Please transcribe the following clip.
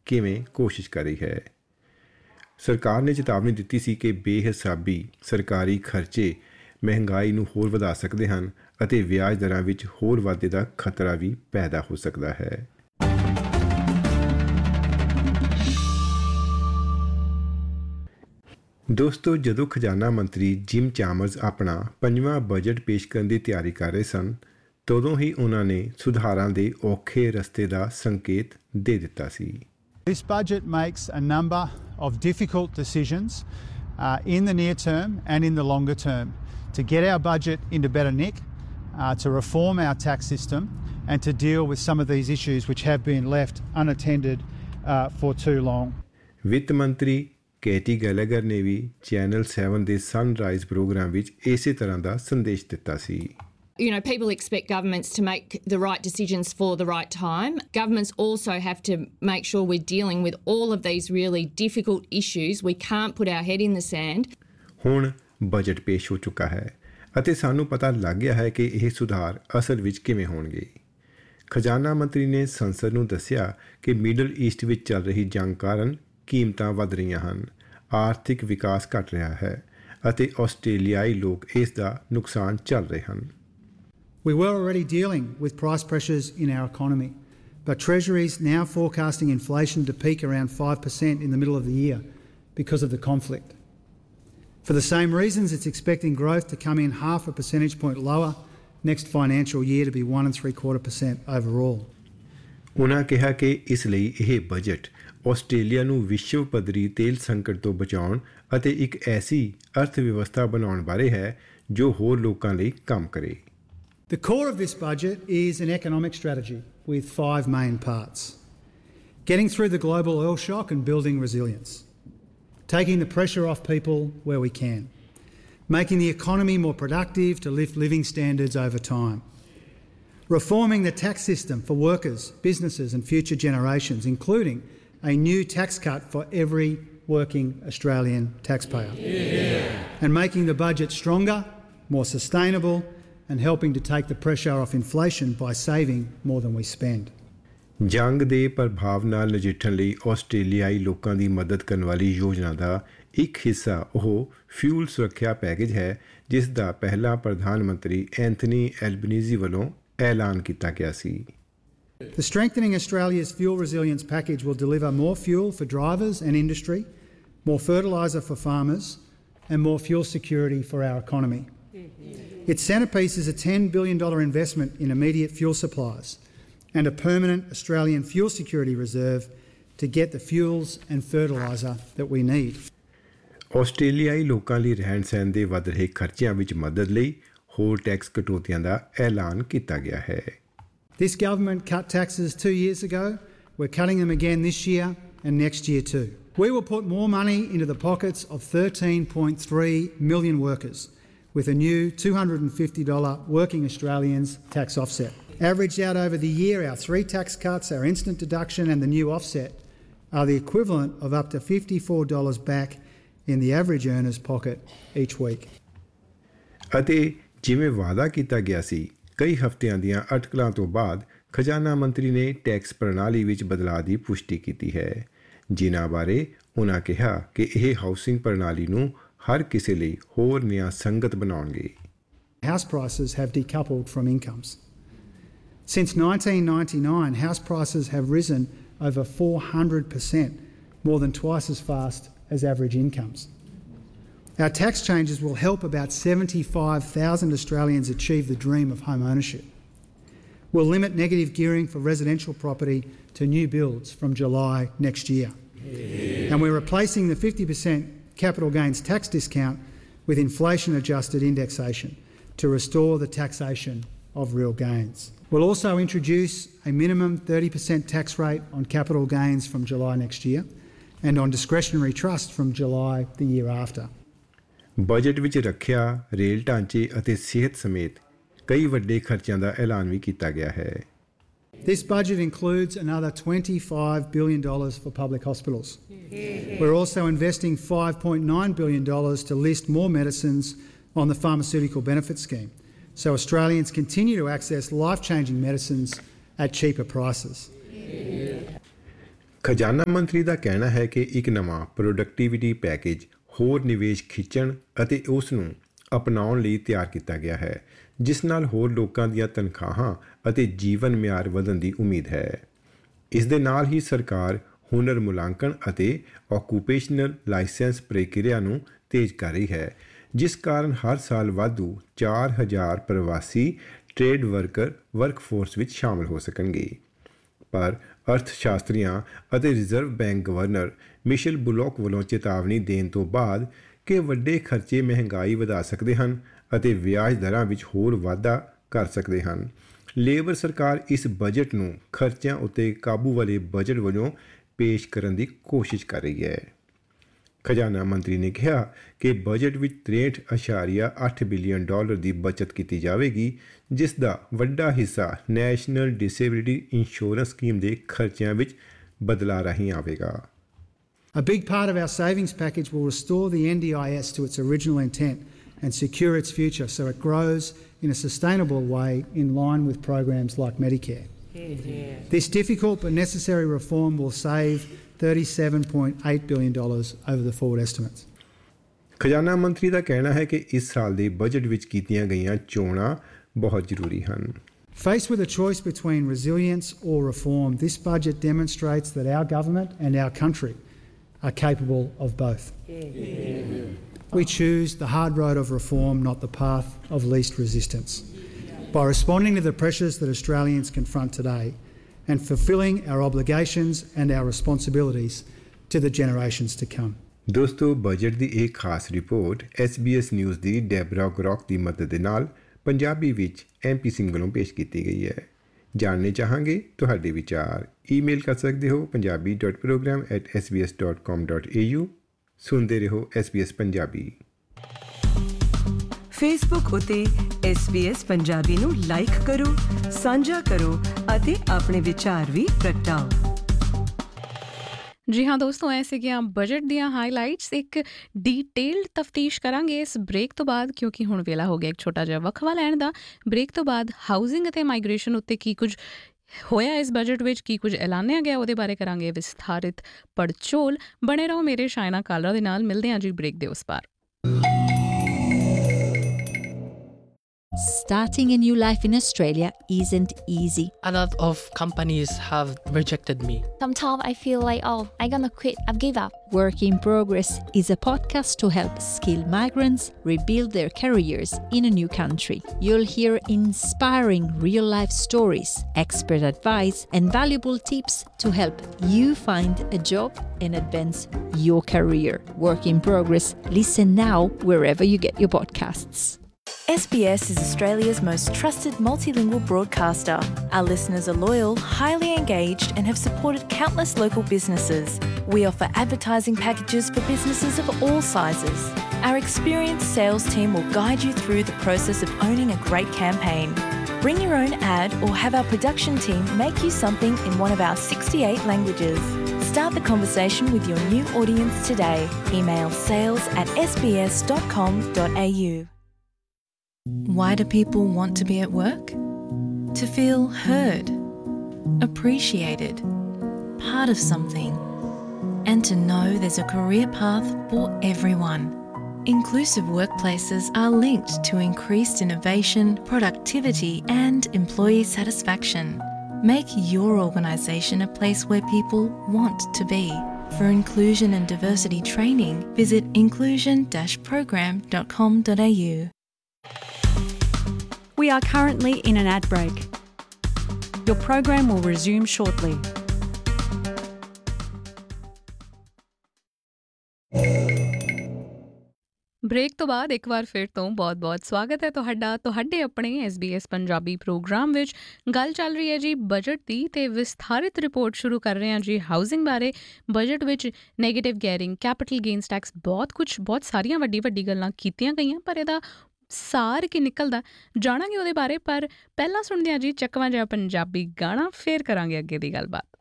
ਕਿਵੇਂ ਕੋਸ਼ਿਸ਼ ਕਰ ਰਹੀ ਹੈ। ਸਰਕਾਰ ਨੇ ਚੇਤਾਵਨੀ ਦਿੱਤੀ ਸੀ ਕਿ ਬੇਹਿਸਾਬੀ ਸਰਕਾਰੀ ਖਰਚੇ ਮਹਿੰਗਾਈ ਨੂੰ ਹੋਰ ਵਧਾ ਸਕਦੇ ਹਨ ਅਤੇ ਵਿਆਜ ਦਰਾਂ ਵਿੱਚ ਹੋਰ ਵਾਧੇ ਦਾ ਖਤਰਾ ਵੀ ਪੈਦਾ ਹੋ ਸਕਦਾ ਹੈ। ਦੋਸਤੋ, ਜਦੋਂ ਖਜ਼ਾਨਾ ਮੰਤਰੀ ਜਿਮ ਚਾਮਰਜ਼ ਆਪਣਾ 5ਵਾਂ ਬਜਟ ਪੇਸ਼ ਕਰਨ ਦੀ ਤਿਆਰੀ ਕਰ ਰਹੇ ਸਨ, ਤਦੋਂ ਹੀ ਉਹਨਾਂ ਨੇ ਸੁਧਾਰਾਂ ਦੇ ਔਖੇ ਰਸਤੇ ਦਾ ਸੰਕੇਤ ਦੇ ਦਿੱਤਾ ਸੀ। This budget makes a number of difficult decisions in the near term and in the longer term to get our budget into better nick, to reform our tax system and to deal with some of these issues which have been left unattended for too long. ਵਿੱਤ ਮੰਤਰੀ Katy ਗੈਲੇਗਰ ਨੇ ਵੀ channel 7 ਦੇ sunrise programme ਵਿੱਚ ਇਸੇ ਤਰ੍ਹਾਂ ਦਾ ਸੰਦੇਸ਼ ਦਿੱਤਾ ਸੀ। You know, people expect governments to make the right decisions for the right time. Governments also have to make sure we're dealing with all of these really difficult issues. We can't put our head in the sand. ਹੁਣ budget ਪੇਸ਼ ਹੋ ਚੁੱਕਾ ਹੈ ਅਤੇ ਸਾਨੂੰ ਪਤਾ ਲੱਗ ਗਿਆ ਹੈ ਕਿ ਇਹ ਸੁਧਾਰ ਅਸਲ ਵਿੱਚ ਕਿਵੇਂ ਹੋਣਗੇ। ਖਜ਼ਾਨਾ ਮੰਤਰੀ ਨੇ ਸੰਸਦ ਨੂੰ ਦੱਸਿਆ ਕਿ ਮਿਡਲ ਈਸਟ ਵਿੱਚ ਚੱਲ ਰਹੀ ਜੰਗ ਕਾਰਨ ਕੀਮਤਾਂ ਵੱਧ ਰਹੀਆਂ ਹਨ, ਆਰਥਿਕ ਵਿਕਾਸ ਘਟ ਰਿਹਾ ਹੈ ਅਤੇ ਆਸਟ੍ਰੇਲੀਆਈ ਲੋਕ ਇਸ ਦਾ ਨੁਕਸਾਨ ਚੱਲ ਰਹੇ ਹਨ। We were already dealing with price pressures in our economy, but Treasury is now forecasting inflation to peak around 5% in the middle of the year because of the conflict. For the same reasons, it's expecting growth to come in half a percentage point lower next financial year to be 1.75% overall. ਉਨ੍ਹਾਂ ਕਿਹਾ ਕਿ ਇਸ ਲਈ ਇਹ budget Australia ਨੂੰ ਵਿਸ਼ਵ ਪੱਧਰੀ ਤੇਲ ਸੰਕਟ ਤੋਂ ਬਚਾਉਣ ਅਤੇ ਇੱਕ ਐਸੀ ਅਰਥ ਵਿਵਸਥਾ ਬਣਾਉਣ ਬਾਰੇ ਹੈ ਜੋ ਹੋਰ ਲੋਕਾਂ ਲਈ ਕੰਮ ਕਰੇ। The core of this budget is an economic strategy with 5 main parts. Getting through the global oil shock and building resilience. Taking the pressure off people where we can. Making the economy more productive to lift living standards over time. Reforming the tax system for workers, businesses and future generations, including a new tax cut for every working Australian taxpayer. And making the budget stronger, more sustainable and helping to take the pressure off inflation by saving more than we spend. ਜੰਗ ਦੇ ਪ੍ਰਭਾਵ ਨਾਲ ਨਜਿੱਠਣ ਲਈ ਆਸਟ੍ਰੇਲੀਆਈ ਲੋਕਾਂ ਦੀ ਮਦਦ ਕਰਨ ਵਾਲੀ ਯੋਜਨਾ ਦਾ ਇੱਕ ਹਿੱਸਾ ਉਹ ਫਿਊਲ ਸੁਰੱਖਿਆ ਪੈਕੇਜ ਹੈ, ਜਿਸ ਦਾ ਪਹਿਲਾਂ ਪ੍ਰਧਾਨ ਮੰਤਰੀ ਐਂਥਨੀ ਐਲਬਨੀਜ਼ੀ ਵੱਲੋਂ ਐਲਾਨ ਕੀਤਾ ਗਿਆ ਸੀ। The Strengthening Australia's Fuel Resilience Package will deliver more fuel for drivers and industry, more fertiliser for farmers and more fuel security for our economy. Its centrepiece is a $10 billion investment in immediate fuel supplies and a permanent Australian fuel security reserve to get the fuels and fertiliser that we need. ਆਸਟ੍ਰੇਲੀਆਈ ਲੋਕਾਂ ਲਈ ਰਹਿਣ ਸਹਿਣ ਦੇ ਵੱਧ ਰਹੇ ਖਰਚਿਆਂ ਵਿੱਚ ਮਦਦ ਲਈ ਹੋਰ ਟੈਕਸ ਕਟੌਤੀਆਂ ਦਾ ਐਲਾਨ ਕੀਤਾ ਗਿਆ ਹੈ। This government cut taxes 2 years ago. We're cutting them again this year and next year too. We will put more money into the pockets of 13.3 million workers with a new $250 working Australians tax offset. Averaged out over the year, our 3 tax cuts, our instant deduction and the new offset are the equivalent of up to $54 back in the average earner's pocket each week. ਅਤੇ ਜਿਵੇਂ ਵਾਅਦਾ ਕੀਤਾ ਗਿਆ ਸੀ, ਕਈ ਹਫ਼ਤਿਆਂ ਦੀਆਂ ਅਟਕਲਾਂ ਤੋਂ ਬਾਅਦ ਖਜ਼ਾਨਾ ਮੰਤਰੀ ਨੇ ਟੈਕਸ ਪ੍ਰਣਾਲੀ ਵਿੱਚ ਬਦਲਾਅ ਦੀ ਪੁਸ਼ਟੀ ਕੀਤੀ ਹੈ, ਜਿਨ੍ਹਾਂ ਬਾਰੇ ਉਨ੍ਹਾਂ ਕਿਹਾ ਕਿ ਇਹ ਹਾਊਸਿੰਗ ਪ੍ਰਣਾਲੀ ਨੂੰ ਹਰ ਕਿਸੇ ਲਈ ਹੋਰ ਨਿਆਂ ਸੰਗਤ ਬਣਾਉਣਗੇ। House prices have decoupled from incomes. Since 1999, house prices have risen over 400%, more than twice as fast as average incomes. Our tax changes will help about 75,000 Australians achieve the dream of home ownership. We'll limit negative gearing for residential property to new builds from July next year. And we're replacing the 50% capital gains tax discount with inflation-adjusted indexation to restore the taxation of real gains. We'll also introduce a minimum 30% tax rate on capital gains from July next year and on discretionary trust from July the year after. Budget ਵਿੱਚ ਰੱਖਿਆ, rail ਢਾਂਚੇ ਅਤੇ ਸਿਹਤ ਸਮੇਤ ਕਈ ਵੱਡੇ ਖਰਚਿਆਂ ਦਾ ਐਲਾਨ ਵੀ ਕੀਤਾ ਗਿਆ ਹੈ। This budget includes another $25 billion for public hospitals. We're also investing $5.9 billion to list more medicines on the Pharmaceutical Benefit Scheme, so Australians continue to access life-changing medicines at cheaper prices. ਖਜ਼ਾਨਾ ਮੰਤਰੀ ਦਾ ਕਹਿਣਾ ਹੈ ਕਿ ਇੱਕ ਨਵਾਂ productivity package ਹੋਰ ਨਿਵੇਸ਼ ਖਿੱਚਣ ਅਤੇ ਉਸ ਨੂੰ ਅਪਣਾਉਣ ਲਈ ਤਿਆਰ ਕੀਤਾ ਗਿਆ ਹੈ, ਜਿਸ ਨਾਲ ਹੋਰ ਲੋਕਾਂ ਦੀਆਂ ਤਨਖਾਹਾਂ ਅਤੇ ਜੀਵਨ ਮਿਆਰ ਵਧਣ ਦੀ ਉਮੀਦ ਹੈ। ਇਸ ਦੇ ਨਾਲ ਹੀ ਸਰਕਾਰ ਹੁਨਰ ਮੁਲਾਂਕਣ ਅਤੇ ਆਕੂਪੇਸ਼ਨਲ ਲਾਇਸੈਂਸ ਪ੍ਰਕਿਰਿਆ ਨੂੰ ਤੇਜ਼ ਕਰ ਰਹੀ ਹੈ, ਜਿਸ ਕਾਰਨ ਹਰ ਸਾਲ ਵਾਧੂ 4000 ਪ੍ਰਵਾਸੀ ਟ੍ਰੇਡ ਵਰਕਰ ਵਰਕਫੋਰਸ ਵਿੱਚ ਸ਼ਾਮਲ ਹੋ ਸਕਣਗੇ। ਪਰ ਅਰਥ ਸ਼ਾਸਤਰੀਆਂ ਅਤੇ ਰਿਜ਼ਰਵ ਬੈਂਕ ਗਵਰਨਰ ਮਿਸ਼ੇਲ ਬੁਲੋਕ ਵੱਲੋਂ ਚੇਤਾਵਨੀ ਦੇਣ ਤੋਂ ਬਾਅਦ ਕਿ ਵੱਡੇ ਖਰਚੇ ਮਹਿੰਗਾਈ ਵਧਾ ਸਕਦੇ ਹਨ ਅਤੇ ਵਿਆਜ ਦਰਾਂ ਵਿੱਚ ਹੋਰ ਵਾਧਾ ਕਰ ਸਕਦੇ ਹਨ, ਲੇਬਰ ਸਰਕਾਰ ਇਸ ਬਜਟ ਨੂੰ ਖਰਚਿਆਂ ਉੱਤੇ ਕਾਬੂ ਵਾਲੇ ਬਜਟ ਵਜੋਂ ਪੇਸ਼ ਕਰਨ ਦੀ ਕੋਸ਼ਿਸ਼ ਕਰ ਰਹੀ ਹੈ। ਖਜ਼ਾਨਾ ਮੰਤਰੀ ਨੇ ਕਿਹਾ ਕਿ ਬਜਟ ਵਿੱਚ 63.8 ਬਿਲੀਅਨ ਡਾਲਰ ਦੀ ਬਚਤ ਕੀਤੀ ਜਾਵੇਗੀ, ਜਿਸ ਦਾ ਵੱਡਾ ਹਿੱਸਾ ਨੈਸ਼ਨਲ ਡਿਸੇਬਿਲਿਟੀ ਇੰਸ਼ੋਰੈਂਸ ਸਕੀਮ ਦੇ ਖਰਚਿਆਂ ਵਿੱਚ ਬਦਲਾਅ ਰਾਹੀਂ ਆਵੇਗਾ। A big part of our savings package will restore the NDIS to its original intent and secure its future so it grows in a sustainable way in line with programs like Medicare. This difficult but necessary reform will save $37.8 billion over the forward estimates. ਖਜ਼ਾਨਾ ਮੰਤਰੀ ਦਾ ਕਹਿਣਾ ਹੈ ਕਿ ਇਸ ਸਾਲ ਦੇ budget ਵਿੱਚ ਕੀਤੀਆਂ ਗਈਆਂ ਚੋਣਾਂ ਬਹੁਤ ਜ਼ਰੂਰੀ ਹਨ। Faced with a choice between resilience or reform, this budget demonstrates that our government and our country are capable of both. We choose the hard road of reform, not the path of least resistance. By responding to the pressures that Australians confront today and fulfilling our obligations and our responsibilities to the generations to come. ਦੋਸਤੋ, budget ਦੀ ਇੱਕ ਖਾਸ report SBS news ਦੀ Deborah ਗਰੌਕ ਦੀ ਮਦਦ ਦੇ ਨਾਲ ਪੰਜਾਬੀ ਵਿੱਚ MP Singh ਵੱਲੋਂ ਪੇਸ਼ ਕੀਤੀ ਗਈ ਹੈ। ਜਾਣਨੇ ਚਾਹਾਂਗੇ ਤੁਹਾਡੇ ਵਿਚਾਰ। ਈਮੇਲ ਕਰ ਸਕਦੇ ਹੋ punjabi.program@sbs.com.au। ਸੁਣਦੇ ਰਹੋ SBS ਪੰਜਾਬੀ। ਫੇਸਬੁੱਕ ਉਤੇ SBS ਪੰਜਾਬੀ ਨੂੰ ਲਾਈਕ ਕਰੋ, ਸਾਂਝਾ ਕਰੋ ਅਤੇ ਆਪਣੇ ਵਿਚਾਰ ਵੀ ਪ੍ਰਗਟਾਓ। ਜੀ ਹਾਂ ਦੋਸਤੋ, ਐ ਸੀਗੀਆਂ ਬਜਟ ਦੀਆਂ ਹਾਈਲਾਈਟਸ। ਇੱਕ ਡੀਟੇਲਡ ਤਫਤੀਸ਼ ਕਰਾਂਗੇ ਇਸ ਬ੍ਰੇਕ ਤੋਂ ਬਾਅਦ, ਕਿਉਂਕਿ ਹੁਣ ਵੇਲਾ ਹੋ ਗਿਆ ਇੱਕ ਛੋਟਾ ਜਿਹਾ ਵਕਫਾ ਲੈਣ ਦਾ। ਬ੍ਰੇਕ ਤੋਂ ਬਾਅਦ ਹਾਊਸਿੰਗ ਅਤੇ ਮਾਈਗ੍ਰੇਸ਼ਨ ਉੱਤੇ ਕੀ ਕੁਝ ਹੋਇਆ ਇਸ ਬਜਟ ਵਿੱਚ, ਕੀ ਕੁਝ ਐਲਾਨਿਆ ਗਿਆ, ਉਹਦੇ ਬਾਰੇ ਕਰਾਂਗੇ ਵਿਸਥਾਰਿਤ ਪੜਚੋਲ। ਬਣੇ ਰਹੋ ਮੇਰੇ ਸ਼ਾਇਨਾ ਕਾਲਰਾ ਦੇ ਨਾਲ। ਮਿਲਦੇ ਹਾਂ ਜੀ ਬ੍ਰੇਕ ਦੇ ਉਸ ਪਾਰ। Starting a new life in Australia isn't easy. A lot of companies have rejected me. Sometimes I feel like, I'm gonna quit, I've give up. Work in Progress is a podcast to help skilled migrants rebuild their careers in a new country. You'll hear inspiring real-life stories, expert advice, and valuable tips to help you find a job and advance your career. Work in Progress. Listen now wherever you get your podcasts. SBS is Australia's most trusted multilingual broadcaster. Our listeners are loyal, highly engaged, and have supported countless local businesses. We offer advertising packages for businesses of all sizes. Our experienced sales team will guide you through the process of owning a great campaign. Bring your own ad or have our production team make you something in one of our 68 languages. Start the conversation with your new audience today. Email sales@sbs.com.au. Why do people want to be at work? To feel heard, appreciated, part of something, and to know there's a career path for everyone. Inclusive workplaces are linked to increased innovation, productivity, and employee satisfaction. Make your organisation a place where people want to be. For inclusion and diversity training, visit inclusion-program.com.au. We are currently in an ad break. Your program will resume shortly. Break ਤੋਂ ਬਾਅਦ ਇੱਕ ਵਾਰ ਫਿਰ ਤੋਂ ਬਹੁਤ-ਬਹੁਤ ਸਵਾਗਤ ਹੈ ਤੁਹਾਡਾ ਤੁਹਾਡੇ ਆਪਣੇ SBS ਪੰਜਾਬੀ ਪ੍ਰੋਗਰਾਮ ਵਿੱਚ। ਗੱਲ ਚੱਲ ਰਹੀ ਹੈ ਜੀ ਬਜਟ ਦੀ ਤੇ ਵਿਸਥਾਰਿਤ ਰਿਪੋਰਟ ਸ਼ੁਰੂ ਕਰ ਰਹੇ ਹਾਂ ਜੀ ਹਾਊਸਿੰਗ ਬਾਰੇ। ਬਜਟ ਵਿੱਚ ਨੈਗੇਟਿਵ ਗੈਰਿੰਗ, ਕੈਪੀਟਲ ਗੇਨਸ ਟੈਕਸ, ਬਹੁਤ ਸਾਰੀਆਂ ਵੱਡੀ ਗੱਲਾਂ ਕੀਤੀਆਂ ਗਈਆਂ, ਪਰ ਇਹਦਾ ਸਾਰ ਕੀ ਨਿਕਲਦਾ ਜਾਣਾਂਗੇ ਉਹਦੇ ਬਾਰੇ। ਪਰ ਪਹਿਲਾਂ ਸੁਣਦੇ ਹਾਂ ਜੀ ਚੱਕਵਾਂ ਜਿਹਾ ਪੰਜਾਬੀ ਗਾਣਾ, ਫਿਰ ਕਰਾਂਗੇ ਅੱਗੇ ਦੀ ਗੱਲਬਾਤ।